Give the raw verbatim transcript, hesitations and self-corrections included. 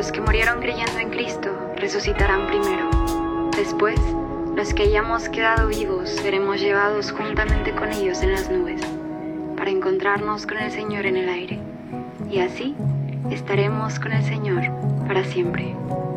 los que murieron creyendo en Cristo resucitarán primero. Después, los que hayamos quedado vivos seremos llevados juntamente con ellos en las nubes, para encontrarnos con el Señor en el aire, y así estaremos con el Señor para siempre.